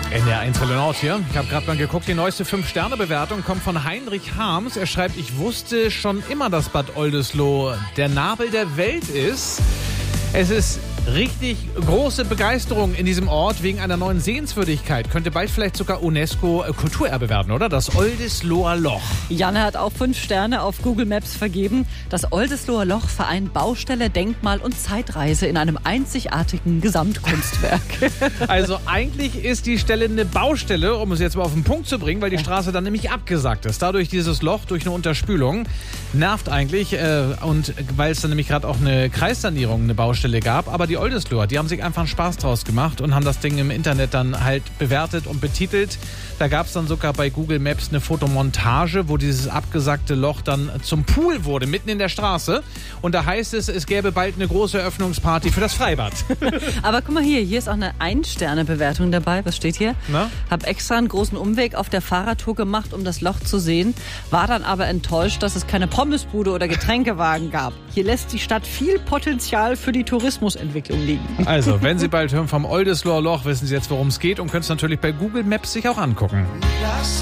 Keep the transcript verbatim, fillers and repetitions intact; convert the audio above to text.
N D R eins Nord hier. Ich habe gerade mal geguckt, die neueste fünf Sterne Bewertung kommt von Heinrich Harms. Er schreibt, ich wusste schon immer, dass Bad Oldesloe der Nabel der Welt ist. Es ist richtig große Begeisterung in diesem Ort wegen einer neuen Sehenswürdigkeit. Könnte bald vielleicht sogar UNESCO-Kulturerbe werden, oder? Das Oldesloer Loch. Janne hat auch fünf Sterne auf Google Maps vergeben. Das Oldesloer Loch vereint Baustelle, Denkmal und Zeitreise in einem einzigartigen Gesamtkunstwerk. Also eigentlich ist die Stelle eine Baustelle, um es jetzt mal auf den Punkt zu bringen, weil die Straße dann nämlich abgesackt ist. Dadurch dieses Loch, durch eine Unterspülung, nervt eigentlich. Äh, und weil es dann nämlich gerade auch eine Kreissanierung, eine Baustelle gab. Aber die Oldesloer, die haben sich einfach einen Spaß draus gemacht und haben das Ding im Internet dann halt bewertet und betitelt. Da gab es dann sogar bei Google Maps eine Fotomontage, wo dieses abgesackte Loch dann zum Pool wurde, mitten in der Straße. Und da heißt es, es gäbe bald eine große Eröffnungsparty für das Freibad. Aber guck mal hier, hier ist auch eine Ein-Sterne-Bewertung dabei. Was steht hier? Na? Hab extra einen großen Umweg auf der Fahrradtour gemacht, um das Loch zu sehen. War dann aber enttäuscht, dass es keine Pommesbude oder Getränkewagen gab. Hier lässt die Stadt viel Potenzial für die Tourismusentwicklung liegen. Also, wenn Sie bald hören vom Oldesloer Loch, wissen Sie jetzt, worum es geht und können es natürlich bei Google Maps sich auch angucken.